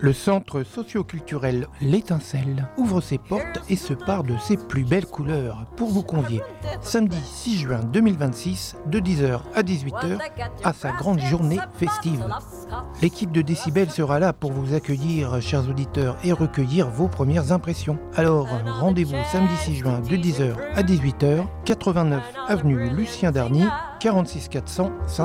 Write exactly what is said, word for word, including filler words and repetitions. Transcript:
Le centre socio-culturel L'Étincelle ouvre ses portes et se pare de ses plus belles couleurs pour vous convier samedi six juin deux mille vingt-six de dix heures à dix-huit heures à sa grande journée festive. L'équipe de Décibel sera là pour vous accueillir, chers auditeurs, et recueillir vos premières impressions. Alors, rendez-vous samedi six juin de dix heures à dix-huit heures, quatre-vingt-neuf avenue Lucien Darnier, quarante-six quatre cents,